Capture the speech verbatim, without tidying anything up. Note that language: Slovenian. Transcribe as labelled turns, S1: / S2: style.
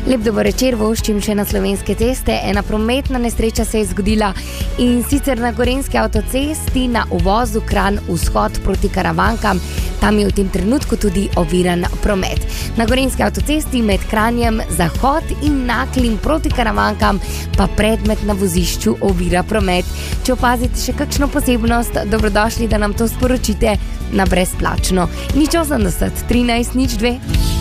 S1: Lep dober večer, voščim še na Slovenske ceste. Ena prometna nesreča se je zgodila in sicer na Gorenjski avtocesti na uvozu Kranj vzhod proti Karavankam. Tam je v tem trenutku tudi oviran promet. Na Gorenjski avtocesti med Kranjem zahod in Naklim proti Karavankam pa predmet na vozišču ovira promet. Če opazite še kakšno posebnost, dobrodošli, da nam to sporočite na brezplačno. Nič osemdeset, trinajst, nič dve.